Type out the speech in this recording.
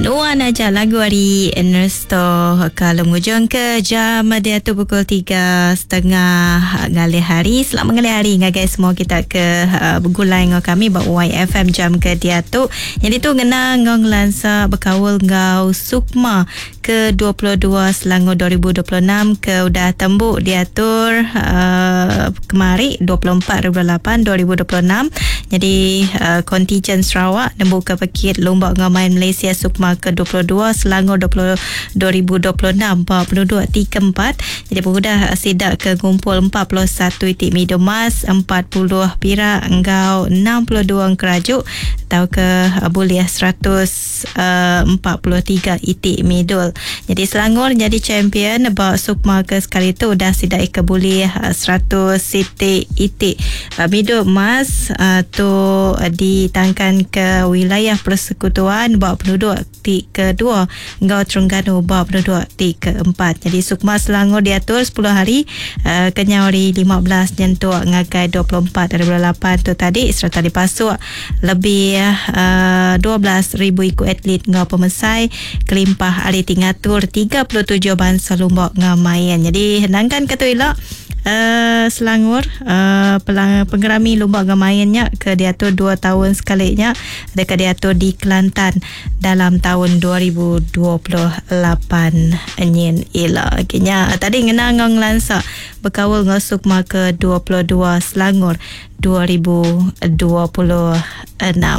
Nuan aja lagu hari Ernesto kalau mujung ke jam dia tu pukul 3.30 ngalih hari. Selamat ngalih hari guys semua kita ke bergulai dengan kami bawa YFM jam ke dia tu. Jadi tu ngena ngong lansa berkawal ngau Sukma ke 22 Selangor 2026 ke udah tembuk diatur kemari 24.8 2026. Jadi kontijen Sarawak membuka pakit lomba ngamain Malaysia Sukma ke 22 Selangor 2026 bawa penduduk 34. Jadi pemuda sidak ke kumpul 41 itik medal emas, 40 perak, engkau 62 kerajuk atau ke boleh 143 itik medal. Jadi Selangor jadi champion bawa Sukma ke sekali tu dah sidak ke boleh 100 itik medal emas tu ditangkan ke wilayah persekutuan bawa penduduk tik kedua, engkau Terengganu bawa penduduk tik keempat. Jadi Sukma Selangor diatur 10 hari kenyawari 15 nyentuh ngagai 24.8 tu tadi serta dipasuk lebih 12,000 ikut atlet ngau pemesai kelimpah ahli tingatur 37 bangsa lomba ngamayan. Jadi henangkan kata elok Selangor penggerami lomba gamayannya ke diatur 2 tahun sekalinya dekat diatur di Kelantan dalam tahun 2028 nyen ila kenya tadi ngenang lansa berkawal dengan Sukma ke 22 Selangor 2026.